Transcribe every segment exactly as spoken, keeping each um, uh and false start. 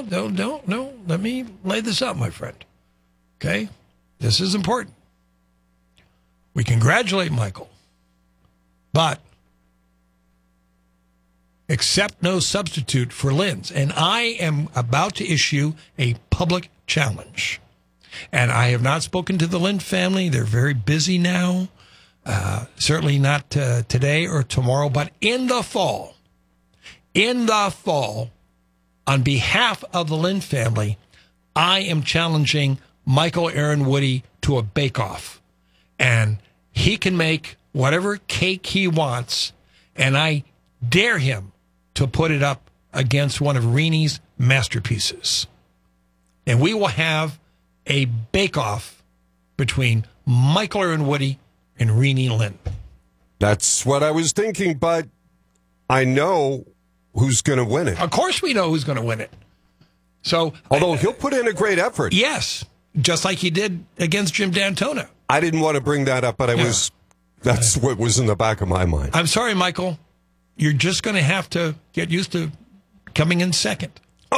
no, no, no, no. Let me lay this out, my friend. Okay? This is important. We congratulate Michael, but accept no substitute for Linz. And I am about to issue a public challenge. And I have not spoken to the Lind family. They're very busy now. Uh, certainly not uh, today or tomorrow, but in the fall, in the fall, on behalf of the Lind family, I am challenging Michael Aaron Woody to a bake-off. And he can make whatever cake he wants, and I dare him to put it up against one of Reenie's masterpieces. And we will have a bake-off between Michael Aaron Woody and Reenie Lind. That's what I was thinking, but I know who's going to win it. Of course we know who's going to win it. So, Although uh, he'll put in a great effort. Yes, just like he did against Jim D'Antona. I didn't want to bring that up, but I Yeah. was. That's what was in the back of my mind. I'm sorry, Michael. You're just going to have to get used to coming in second.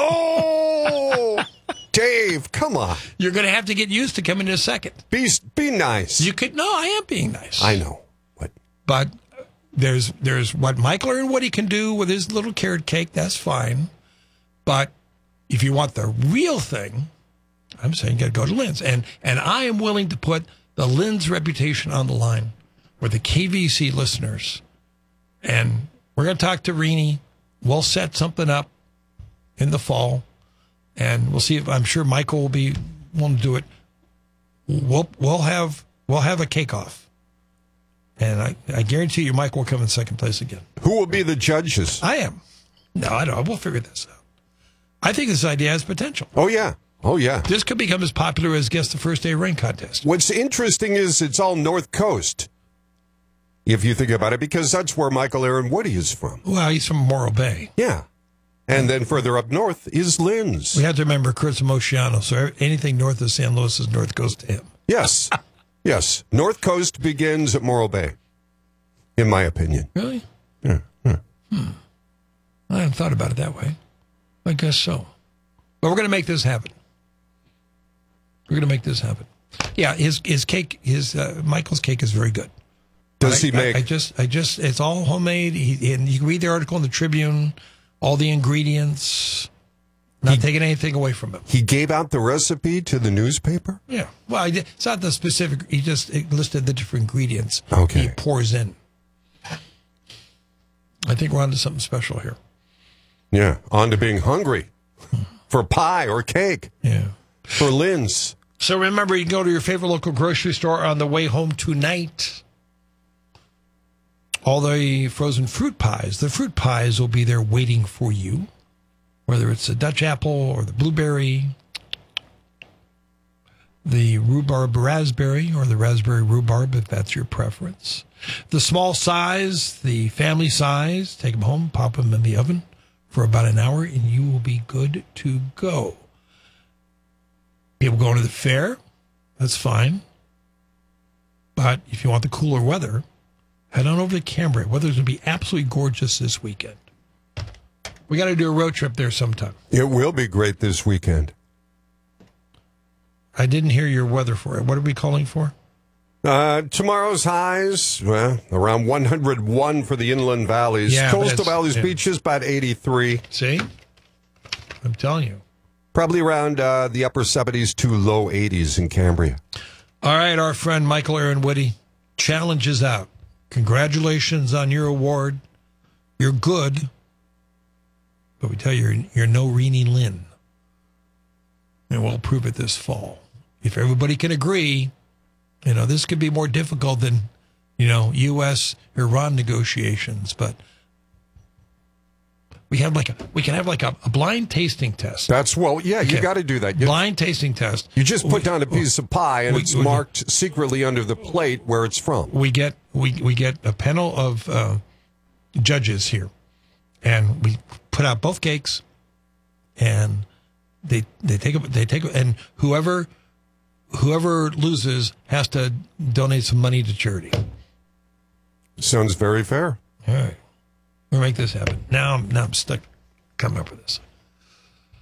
Oh, Dave, come on. You're going to have to get used to coming in second. Be be nice. You could no, I am being nice. I know. But But there's there's what Michael and what he can do with his little carrot cake. That's fine. But if you want the real thing, I'm saying you got to go to Linz. And and I am willing to put the Linz reputation on the line with the K V C listeners. And we're going to talk to Reenie. We'll set something up in the fall. And we'll see if I'm sure Michael will be willing to do it. We'll we'll have we'll have a cake off. And I, I guarantee you Michael will come in second place again. who will be the judges? I am. No, I don't. We'll figure this out. I think this idea has potential. Oh, yeah. Oh, yeah. This could become as popular as Guess the First Day Rain contest. What's interesting is it's all North Coast, if you think about it, because that's where Michael Aaron Woody is from. Well, he's from Morro Bay. Yeah. And then further up north is Linz. We have to remember Chris Mosciano, so anything north of San Luis is North Coast to him. Yes. Yes. North Coast begins at Morro Bay, in my opinion. Really? Yeah. yeah. Hmm. I hadn't thought about it that way. I guess so. But we're going to make this happen. We're going to make this happen. Yeah, his his cake, his uh, Michael's cake is very good. Does I, he make? I, I just, I just, it's all homemade. He, and you can read the article in the Tribune, all the ingredients. Not He- taking anything away from him. He gave out the recipe to the newspaper? Yeah. Well, I did- it's not the specific. He just listed the different ingredients. Okay. He pours in. I think we're on to something special here. Yeah. On to being hungry for pie or cake Yeah. for Linz. So remember, you can go to your favorite local grocery store on the way home tonight. All the frozen fruit pies, the fruit pies will be there waiting for you, whether it's the Dutch apple or the blueberry, the rhubarb raspberry or the raspberry rhubarb, if that's your preference. The small size, the family size, take them home, pop them in the oven for about an hour, and you will be good to go. People going to the fair, that's fine. But if you want the cooler weather, head on over to Cambria. Weather's going to be absolutely gorgeous this weekend. We got to do a road trip there sometime. It will be great this weekend. I didn't hear your weather for it. What are we calling for? Uh, tomorrow's highs, well, around one hundred one for the inland valleys. Yeah, but Coastal it's- valleys, yeah. beaches, about eighty-three. See? I'm telling you. Probably around uh, the upper seventies to low eighties in Cambria. All right, our friend Michael Aaron Woody, challenge is out. Congratulations on your award. You're good. But we tell you, you're, you're no Reenie Lind. And we'll prove it this fall. If everybody can agree, you know, this could be more difficult than, you know, U S Iran negotiations, but we have like a, we can have like a, a blind tasting test. That's, well, yeah, you Okay. got to do that. You, Blind tasting test. you just put We- down a piece of pie, and we- it's we- marked secretly under the plate where it's from. we get we we get a panel of uh, judges here, and we put out both cakes, and they they take a, they take a, and whoever whoever loses has to donate some money to charity. Sounds very fair. All right, we'll make this happen. Now I'm now I'm stuck coming up with this.